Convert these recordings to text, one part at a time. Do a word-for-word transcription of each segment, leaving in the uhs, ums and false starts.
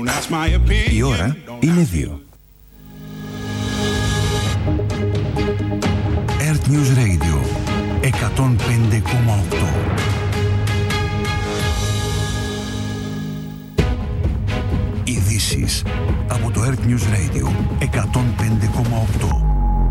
Η ώρα είναι δύο. Earth News Radio εκατόν πέντε κόμμα οκτώ. Ειδήσεις από το Earth News Radio εκατόν πέντε κόμμα οκτώ.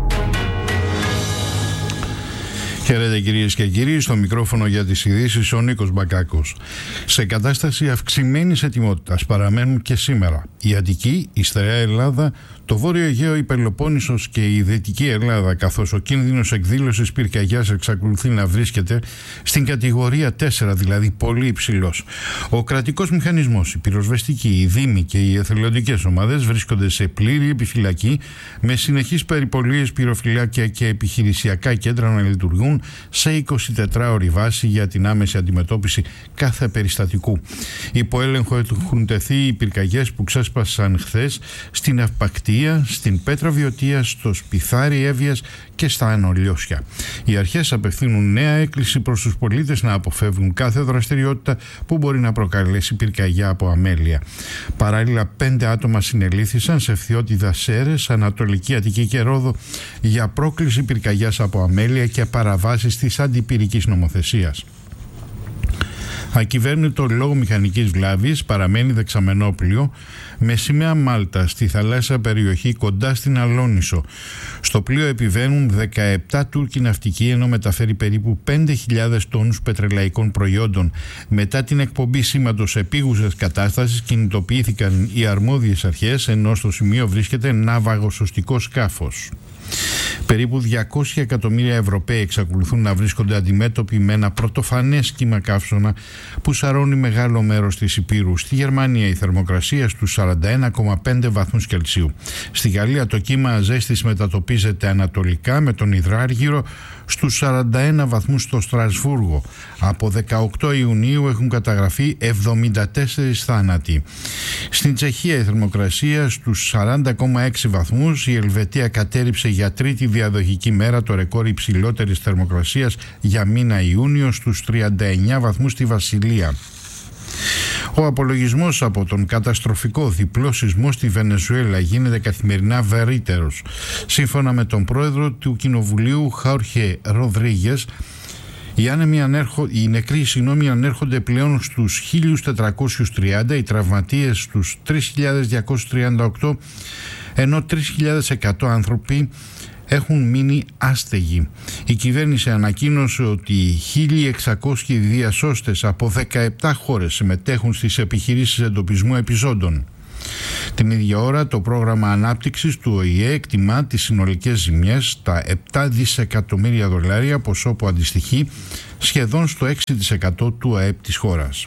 Χαίρετε κυρίες και κύριοι, στο μικρόφωνο για τις ειδήσεις ο Νίκος Μπακάκος. Σε κατάσταση αυξημένης ετοιμότητας παραμένουν και σήμερα η Αττική, η Στερεά Ελλάδα, το Βόρειο Αιγαίο, η Πελοπόννησος και η Δυτική Ελλάδα, καθώς ο κίνδυνος εκδήλωσης πυρκαγιάς εξακολουθεί να βρίσκεται στην κατηγορία τέσσερα, δηλαδή πολύ υψηλός. Ο κρατικός μηχανισμός, η πυροσβεστική, οι δήμοι και οι εθελοντικές ομάδες βρίσκονται σε πλήρη επιφυλακή, με συνεχείς περιπολίες, πυροφυλάκια και επιχειρησιακά κέντρα να λειτουργούν σε εικοσιτετράωρη βάση για την άμεση αντιμετώπιση κάθε περιστατικού. Υπό έλεγχο έχουν τεθεί οι πυρκαγιές που ξέσπασαν χθες στην Ευπακτία, στην Πέτρα Βιωτίας, στο Σπιθάρι Εύβοιας και στα Ανολιώσια. Οι αρχές απευθύνουν νέα έκκληση προς τους πολίτες να αποφεύγουν κάθε δραστηριότητα που μπορεί να προκαλέσει πυρκαγιά από αμέλεια. Παράλληλα, πέντε άτομα συνελήφθησαν σε Φθιώτιδα, Σέρρες, Ανατολική Αττική και Ρόδο για πρόκληση πυρκαγιάς από αμέλεια και παραβάσεις της αντιπυρικής νομοθεσίας. Ακυβέρνητο λόγω μηχανικής βλάβης παραμένει δεξαμενό πλοίο με σημαία Μάλτα στη θαλάσσια περιοχή κοντά στην Αλόνισο. Στο πλοίο επιβαίνουν δεκαεπτά Τούρκοι ναυτικοί, ενώ μεταφέρει περίπου πέντε χιλιάδες τόνους πετρελαϊκών προϊόντων. Μετά την εκπομπή σήματος επίγουσας κατάστασης κινητοποιήθηκαν οι αρμόδιες αρχές, ενώ στο σημείο βρίσκεται ναυαγοσωστικό σκάφος. Περίπου διακόσια εκατομμύρια Ευρωπαίοι εξακολουθούν να βρίσκονται αντιμέτωποι με ένα πρωτοφανές κύμα καύσωνα που σαρώνει μεγάλο μέρος της Υπήρου. Στη Γερμανία η θερμοκρασία στους σαράντα ένα κόμμα πέντε βαθμούς Κελσίου. Στη Γαλλία το κύμα ζέστης μετατοπίζεται ανατολικά, με τον υδράργυρο στους σαράντα ένα βαθμούς στο Στρασβούργο. Από δεκαοκτώ Ιουνίου έχουν καταγραφεί εβδομήντα τέσσερις θάνατοι. Στην Τσεχία η θερμοκρασία στους σαράντα κόμμα έξι βαθμούς. Η Ελβετία κατέρριψε για τρίτη διαδοχική μέρα το ρεκόρ υψηλότερης θερμοκρασίας για μήνα Ιούνιο στους τριάντα εννιά βαθμούς στη Βασιλεία. Ο απολογισμός από τον καταστροφικό διπλό σεισμό στη Βενεζουέλα γίνεται καθημερινά βαρύτερος. Σύμφωνα με τον πρόεδρο του Κοινοβουλίου, Χόρχε Ροδρίγες, οι, ανέρχο, οι νεκροί συγγνώμη, ανέρχονται πλέον στους χίλια τετρακόσιους τριάντα, οι τραυματίες στους τρεις χιλιάδες διακόσιους τριάντα οκτώ, ενώ τρεις χιλιάδες εκατό άνθρωποι έχουν μείνει άστεγοι. Η κυβέρνηση ανακοίνωσε ότι χίλια εξακόσιοι διασώστες από δεκαεπτά χώρες συμμετέχουν στις επιχειρήσεις εντοπισμού επιζώντων. Την ίδια ώρα το πρόγραμμα ανάπτυξης του Ο Η Ε εκτιμά τις συνολικές ζημιές στα επτά δισεκατομμύρια δολάρια, ποσό που αντιστοιχεί σχεδόν στο έξι τοις εκατό του ΑΕΠ της χώρας.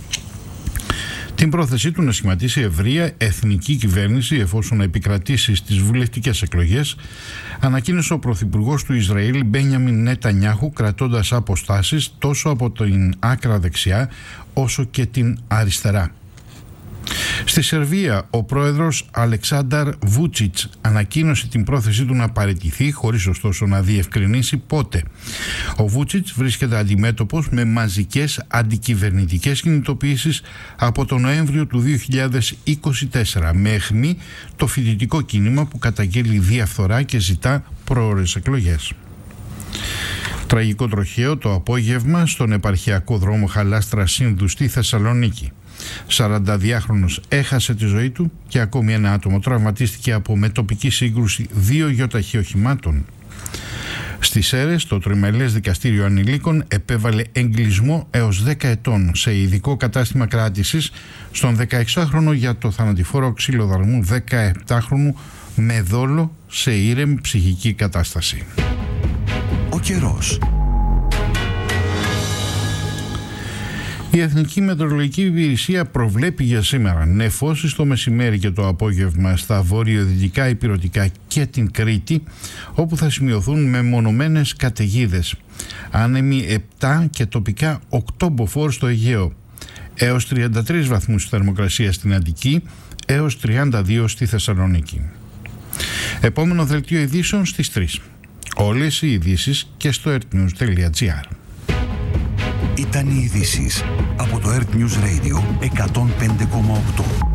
Την πρόθεσή του να σχηματίσει ευρεία εθνική κυβέρνηση εφόσον επικρατήσει στις βουλευτικές εκλογές, ανακοίνωσε ο πρωθυπουργός του Ισραήλ Μπένιαμιν Νετανιάχου, κρατώντας αποστάσεις τόσο από την άκρα δεξιά όσο και την αριστερά. Στη Σερβία, ο πρόεδρος Αλεξάνταρ Βούτσιτς ανακοίνωσε την πρόθεσή του να παραιτηθεί, χωρίς ωστόσο να διευκρινίσει πότε. Ο Βούτσιτς βρίσκεται αντιμέτωπος με μαζικές αντικυβερνητικές κινητοποιήσεις από τον Νοέμβριο του δύο χιλιάδες είκοσι τέσσερα, με αιχμή το φοιτητικό κίνημα που καταγγέλει διαφθορά και ζητά πρόωρες εκλογές. Τραγικό τροχαίο το απόγευμα στον επαρχιακό δρόμο Χαλάστρα Σύνδου στη Θεσσαλονίκη. σαρανταδυάχρονος έχασε τη ζωή του και ακόμη ένα άτομο τραυματίστηκε από μετοπική σύγκρουση δύο γιοταχή οχημάτων. Στις Σέρρες το Τριμελές Δικαστήριο Ανηλίκων επέβαλε εγκλισμό έως δέκα ετών σε ειδικό κατάστημα κράτησης στον δεκαεξάχρονο για το θανατηφόρο ξυλοδαρμού δεκαεπτάχρονου με δόλο σε ήρεμη ψυχική κατάσταση. Ο καιρός. Η Εθνική Μετεωρολογική Υπηρεσία προβλέπει για σήμερα νεφώσεις το μεσημέρι και το απόγευμα στα βορειοδυτικά ηπειρωτικά και την Κρήτη, όπου θα σημειωθούν μεμονωμένες καταιγίδες. Άνεμοι επτά και τοπικά οκτώ μποφόρ στο Αιγαίο, έως τριάντα τρεις βαθμούς θερμοκρασία στην Αττική, έως τριάντα δύο στη Θεσσαλονίκη. Επόμενο δελτίο ειδήσεων στις τρεις. Όλες οι ειδήσεις και στο earthnews τελεία gr. Ήταν οι ειδήσεις από το Earth News Radio εκατόν πέντε κόμμα οκτώ.